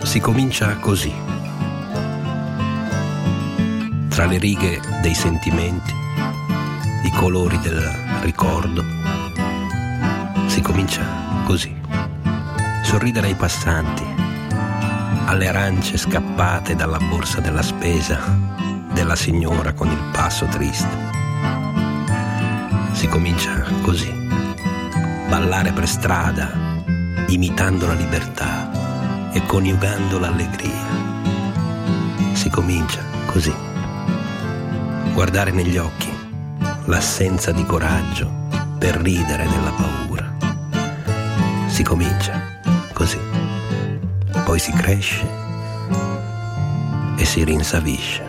Si comincia così. Tra le righe dei sentimenti, i colori del ricordo. Si comincia così. Sorridere ai passanti, alle arance scappate dalla borsa della spesa della signora con il passo triste. Si comincia così. Ballare per strada, imitando la libertà e coniugando l'allegria. Si comincia così. Guardare negli occhi l'assenza di coraggio per ridere della paura. Si comincia così. Poi si cresce e si rinsavisce.